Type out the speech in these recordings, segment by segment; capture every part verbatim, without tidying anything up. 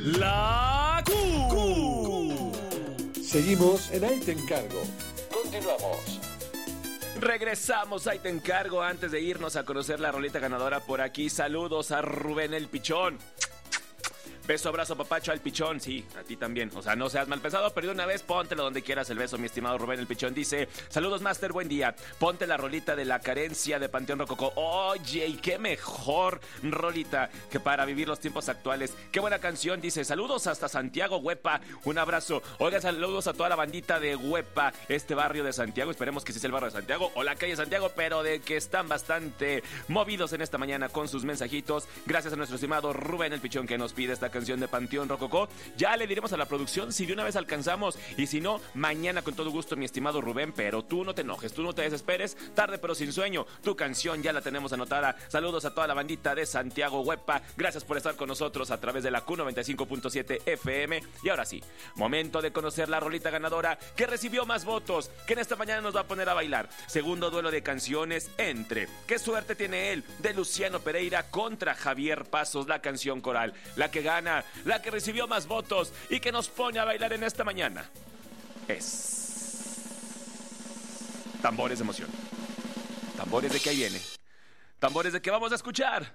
La Q. Seguimos en Ahí Te Encargo. Continuamos. Regresamos, ahí te encargo. Antes de irnos a conocer la roleta ganadora por aquí, saludos a Rubén el Pichón. Beso, abrazo, papacho al Pichón. Sí, a ti también. O sea, no seas mal pensado, pero de una vez póntelo donde quieras el beso, mi estimado Rubén el Pichón. Dice, saludos, Master, buen día. Ponte la rolita de La Carencia de Panteón Rococó. Oye, y qué mejor rolita que para vivir los tiempos actuales. Qué buena canción. Dice, saludos hasta Santiago, Huepa. Un abrazo. Oigan, saludos a toda la bandita de Huepa, este barrio de Santiago. Esperemos que sí sea el barrio de Santiago o la calle de Santiago, pero de que están bastante movidos en esta mañana con sus mensajitos. Gracias a nuestro estimado Rubén el Pichón que nos pide esta canción de Panteón Rococó. Ya le diremos a la producción si de una vez alcanzamos, y si no, mañana con todo gusto, mi estimado Rubén. Pero tú no te enojes, tú no te desesperes. Tarde pero sin sueño, tu canción ya la tenemos anotada. Saludos a toda la bandita de Santiago, Huepa. Gracias por estar con nosotros a través de la Q noventa y cinco punto siete F M. Y ahora sí, momento de conocer la rolita ganadora que recibió más votos, que en esta mañana nos va a poner a bailar. Segundo duelo de canciones entre Qué suerte tiene él, de Luciano Pereira, contra Javier Pasos, la canción coral. La que gana, la que recibió más votos y que nos pone a bailar en esta mañana es Tambores de Emoción. Tambores de que ahí viene. Tambores de que vamos a escuchar.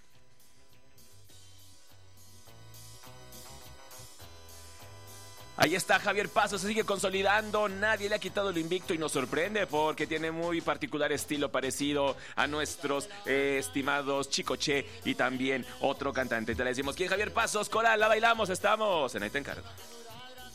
Ahí está Javier Pasos, se sigue consolidando, nadie le ha quitado el invicto y nos sorprende porque tiene muy particular estilo parecido a nuestros eh, estimados Chicoche y también otro cantante. Te le decimos, ¿quién? Javier Pasos, coral, la bailamos, estamos en Ahí Te Encargo.